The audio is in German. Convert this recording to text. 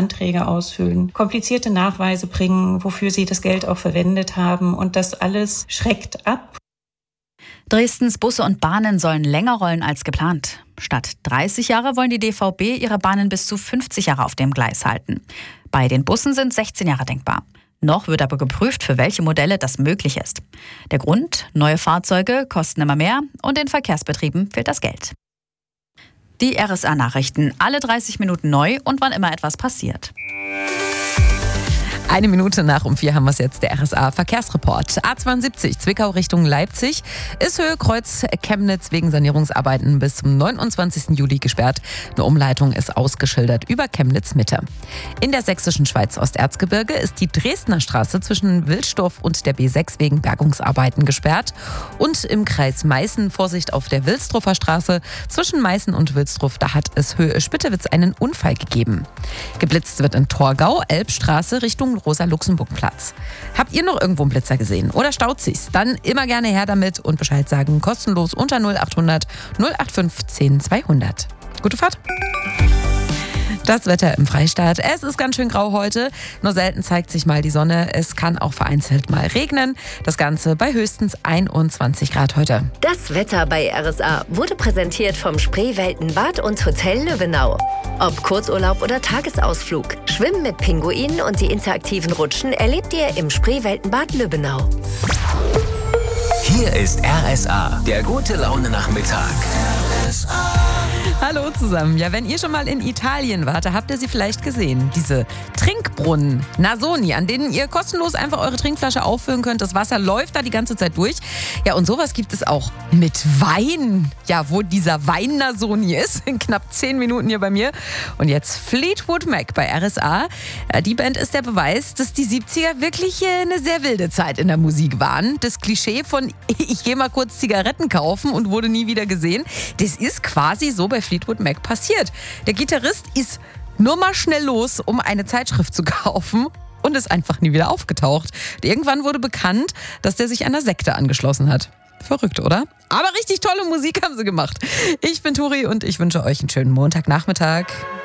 Anträge ausfüllen, komplizierte Nachweise bringen, wofür sie das Geld auch verwendet haben. Und das alles schreckt ab. Dresdens Busse und Bahnen sollen länger rollen als geplant. Statt 30 Jahre wollen die DVB ihre Bahnen bis zu 50 Jahre auf dem Gleis halten. Bei den Bussen sind 16 Jahre denkbar. Noch wird aber geprüft, für welche Modelle das möglich ist. Der Grund: neue Fahrzeuge kosten immer mehr und den Verkehrsbetrieben fehlt das Geld. Die RSA-Nachrichten, alle 30 Minuten neu und wann immer etwas passiert. 1 Minute nach um 4 haben wir es jetzt, der RSA-Verkehrsreport. A72 Zwickau Richtung Leipzig ist Höhe Kreuz Chemnitz wegen Sanierungsarbeiten bis zum 29. Juli gesperrt. Eine Umleitung ist ausgeschildert über Chemnitz Mitte. In der sächsischen Schweiz Osterzgebirge ist die Dresdner Straße zwischen Wilsdorf und der B6 wegen Bergungsarbeiten gesperrt. Und im Kreis Meißen Vorsicht auf der Wilsdorfer Straße zwischen Meißen und Wilsdorf, da hat es Höhe Spittewitz einen Unfall gegeben. Geblitzt wird in Torgau, Elbstraße Richtung Rosa-Luxemburg-Platz. Habt ihr noch irgendwo einen Blitzer gesehen oder staut sich's? Dann immer gerne her damit und Bescheid sagen. Kostenlos unter 0800 085 200. Gute Fahrt! Das Wetter im Freistaat. Es ist ganz schön grau heute. Nur selten zeigt sich mal die Sonne. Es kann auch vereinzelt mal regnen. Das Ganze bei höchstens 21 Grad heute. Das Wetter bei RSA wurde präsentiert vom Spreewelten-Bad und Hotel Löbenau. Ob Kurzurlaub oder Tagesausflug, Schwimmen mit Pinguinen und die interaktiven Rutschen erlebt ihr im Spreewelten-Bad Löbenau. Hier ist RSA, der gute Laune-Nachmittag. RSA. Hallo zusammen. Ja, wenn ihr schon mal in Italien wart, da habt ihr sie vielleicht gesehen. Diese Trinkbrunnen, Nasoni, an denen ihr kostenlos einfach eure Trinkflasche auffüllen könnt. Das Wasser läuft da die ganze Zeit durch. Ja, und sowas gibt es auch mit Wein. Ja, wo dieser Wein Nasoni ist. In knapp 10 Minuten hier bei mir. Und jetzt Fleetwood Mac bei RSA. Die Band ist der Beweis, dass die 70er wirklich eine sehr wilde Zeit in der Musik waren. Das Klischee von ich gehe mal kurz Zigaretten kaufen und wurde nie wieder gesehen, das ist quasi so bei Fleetwood Mac passiert. Der Gitarrist ist nur mal schnell los, um eine Zeitschrift zu kaufen und ist einfach nie wieder aufgetaucht. Irgendwann wurde bekannt, dass der sich einer Sekte angeschlossen hat. Verrückt, oder? Aber richtig tolle Musik haben sie gemacht. Ich bin Turi und ich wünsche euch einen schönen Montagnachmittag.